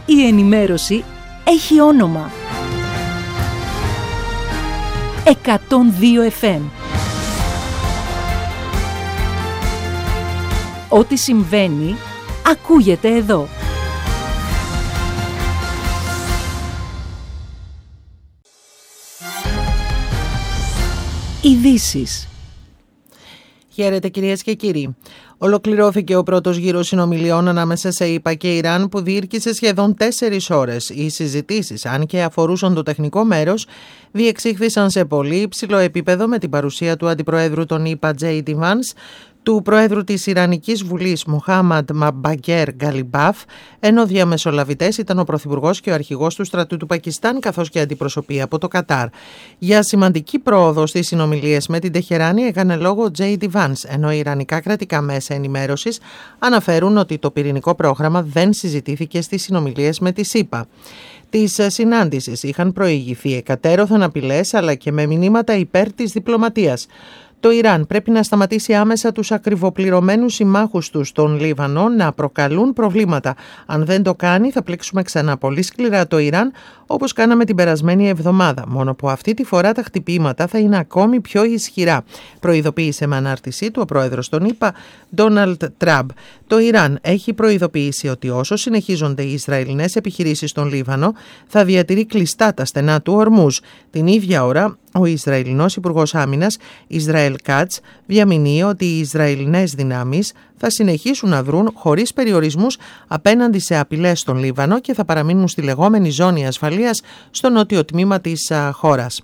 Η ενημέρωση έχει όνομα. 102 FM. Ό,τι συμβαίνει, ακούγεται εδώ. Ειδήσεις. Χαίρετε κυρίες και κύριοι. Ολοκληρώθηκε ο πρώτος γύρος συνομιλιών ανάμεσα σε ΗΠΑ και Ιράν που διήρκησε σχεδόν 4 ώρες. Οι συζητήσεις, αν και αφορούσαν το τεχνικό μέρος, διεξήχθησαν σε πολύ υψηλό επίπεδο με την παρουσία του Αντιπροέδρου των ΗΠΑ J.D. Vance, του Προέδρου της Ιρανικής Βουλής Μοχάμαντ Μπαγκέρ Γκαλιμπάφ, ενώ διαμεσολαβητές ήταν ο Πρωθυπουργός και ο Αρχηγός του Στρατού του Πακιστάν, καθώς και αντιπροσωπεία από το Κατάρ. Για σημαντική πρόοδο στις συνομιλίες με την Τεχεράνη έκανε λόγο J.D. Vance, ενώ οι ιρανικά κρατικά μέσα ενημέρωσης αναφέρουν ότι το πυρηνικό πρόγραμμα δεν συζητήθηκε στις συνομιλίες με τη ΣΥΠΑ. Τις συνάντησεις είχαν προηγηθεί εκατέρωθεν απειλές αλλά και με μηνύματα υπέρ της διπλωματίας. Το Ιράν πρέπει να σταματήσει άμεσα τους ακριβοπληρωμένους συμμάχους του στον Λίβανο να προκαλούν προβλήματα. Αν δεν το κάνει θα πλήξουμε ξανά πολύ σκληρά το Ιράν, όπως κάναμε την περασμένη εβδομάδα. Μόνο που αυτή τη φορά τα χτυπήματα θα είναι ακόμη πιο ισχυρά, προειδοποίησε με ανάρτησή του ο πρόεδρος των ΗΠΑ, Ντόναλντ Τραμπ. Το Ιράν έχει προειδοποιήσει ότι όσο συνεχίζονται οι Ισραηλινές επιχειρήσεις στον Λίβανο, θα διατηρεί κλειστά τα στενά του Ορμούζ. Την ίδια ώρα, ο Ισραηλινός Υπουργός Άμυνας, Ισραήλ Κάτς, διαμηνύει ότι οι Ισραηλινές δυνάμεις θα συνεχίσουν να δρουν χωρίς περιορισμούς απέναντι σε απειλές στον Λίβανο και θα παραμείνουν στη λεγόμενη ζώνη ασφαλείας στο νότιο τμήμα της χώρας.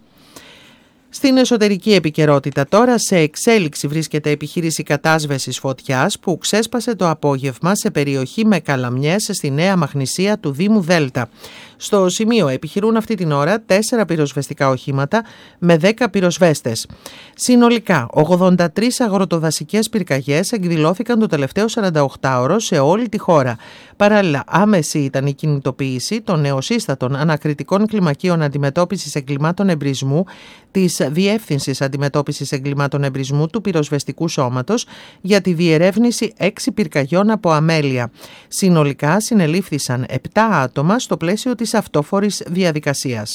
Στην εσωτερική επικαιρότητα τώρα, σε εξέλιξη βρίσκεται επιχείρηση κατάσβεσης φωτιάς που ξέσπασε το απόγευμα σε περιοχή με καλαμιές στη Νέα Μαχνησία του Δήμου Δέλτα. Στο σημείο επιχειρούν αυτή την ώρα 4 πυροσβεστικά οχήματα με 10 πυροσβέστες. Συνολικά, 83 αγροτοδασικές πυρκαγιές εκδηλώθηκαν το τελευταίο 48ωρο σε όλη τη χώρα. Παράλληλα, άμεση ήταν η κινητοποίηση των νεοσύστατων ανακριτικών κλιμακίων αντιμετώπισης εγκλημάτων εμπρισμού της Διεύθυνσης Αντιμετώπισης Εγκλημάτων Εμπρισμού του Πυροσβεστικού Σώματος για τη διερεύνηση 6 πυρκαγιών από αμέλεια. Συνολικά συνελήφθησαν 7 άτομα στο πλαίσιο της αυτόφορης διαδικασίας.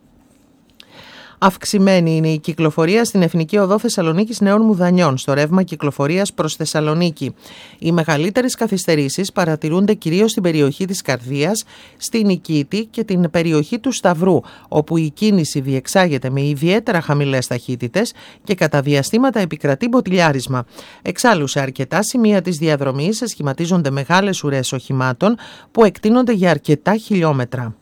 Αυξημένη είναι η κυκλοφορία στην Εθνική Οδό Θεσσαλονίκης Νέων Μουδανιών, στο ρεύμα κυκλοφορίας προς Θεσσαλονίκη. Οι μεγαλύτερες καθυστερήσεις παρατηρούνται κυρίως στην περιοχή της Καρδίας, στην Νικήτη και την περιοχή του Σταυρού, όπου η κίνηση διεξάγεται με ιδιαίτερα χαμηλές ταχύτητες και κατά διαστήματα επικρατεί μποτιλιάρισμα. Εξάλλου, σε αρκετά σημεία της διαδρομής σχηματίζονται μεγάλες ουρές οχημάτων που εκτείνονται για αρκετά χιλιόμετρα.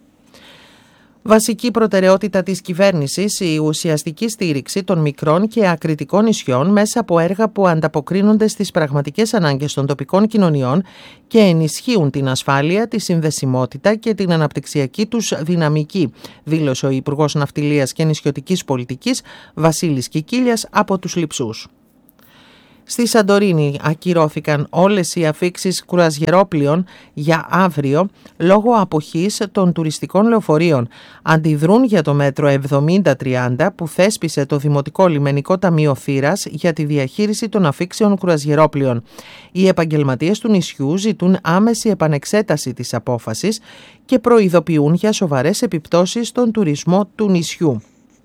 Βασική προτεραιότητα της κυβέρνησης η ουσιαστική στήριξη των μικρών και ακριτικών νησιών μέσα από έργα που ανταποκρίνονται στις πραγματικές ανάγκες των τοπικών κοινωνιών και ενισχύουν την ασφάλεια, τη συνδεσιμότητα και την αναπτυξιακή τους δυναμική, δήλωσε ο Υπουργός Ναυτιλίας και Νησιωτικής Πολιτικής Βασίλης Κικίλιας από τους Λειψούς. Στη Σαντορίνη ακυρώθηκαν όλες οι αφίξεις κρουαζιερόπλοιων για αύριο λόγω αποχής των τουριστικών λεωφορείων. Αντιδρούν για το μέτρο 70-30 που θέσπισε το Δημοτικό Λιμενικό Ταμείο Θήρας για τη διαχείριση των αφίξεων κρουαζιερόπλοιων. Οι επαγγελματίες του νησιού ζητούν άμεση επανεξέταση της απόφασης και προειδοποιούν για σοβαρές επιπτώσεις στον τουρισμό του νησιού.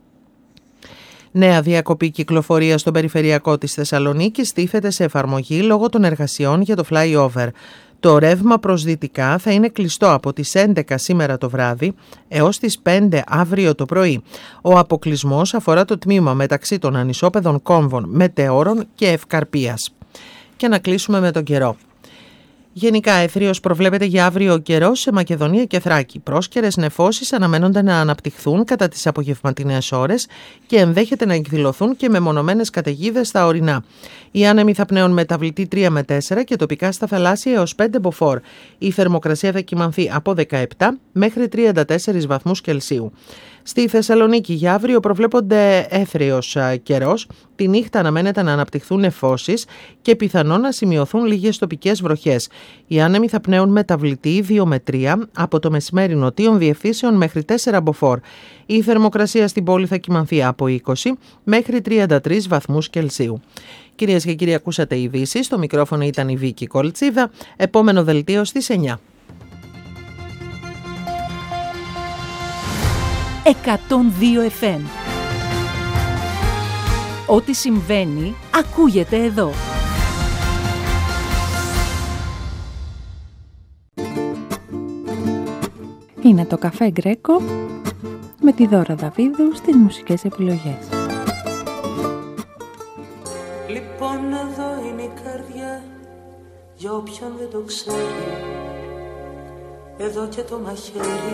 Νέα διακοπή κυκλοφορίας στον περιφερειακό της Θεσσαλονίκης τίθεται σε εφαρμογή λόγω των εργασιών για το flyover. Το ρεύμα προς δυτικά θα είναι κλειστό από τις 11 σήμερα το βράδυ έως τις 5 αύριο το πρωί. Ο αποκλεισμός αφορά το τμήμα μεταξύ των ανισόπεδων κόμβων Μετεώρων και Ευκαρπίας. Και να κλείσουμε με τον καιρό. Γενικά, αιθρίως προβλέπεται για αύριο ο καιρός σε Μακεδονία και Θράκη. Πρόσκαιρες νεφώσεις αναμένονται να αναπτυχθούν κατά τις απογευματινές ώρες και ενδέχεται να εκδηλωθούν και μεμονωμένες καταιγίδες στα ορεινά. Οι άνεμοι θα πνέουν μεταβλητή 3 με 4 και τοπικά στα θαλάσσια έως 5 μποφόρ. Η θερμοκρασία θα κυμανθεί από 17 μέχρι 34 βαθμούς Κελσίου. Στη Θεσσαλονίκη για αύριο προβλέπονται έθριος καιρός. Τη νύχτα αναμένεται να αναπτυχθούν νεφώσεις και πιθανόν να σημειωθούν λίγες τοπικές βροχές. Οι άνεμοι θα πνέουν μεταβλητή 2 με 3 από το μεσημέρι νοτίων διευθύνσεων μέχρι 4 μποφόρ. Η θερμοκρασία στην πόλη θα κυμανθεί από 20 μέχρι 33 βαθμούς Κελσίου. Κυρίες και κύριοι, ακούσατε ειδήσεις. Στο μικρόφωνο ήταν η Βίκη Κολτσίδα. Επόμενο δελτίο στις 9. 102 FM. Ό,τι συμβαίνει, ακούγεται εδώ. Είναι το Καφέ Γκρέκο με τη Δώρα Δαβίδου στις μουσικές επιλογές. Λοιπόν, εδώ είναι η καρδιά, για όποιον δεν το ξέρει. Εδώ και το μαχαίρι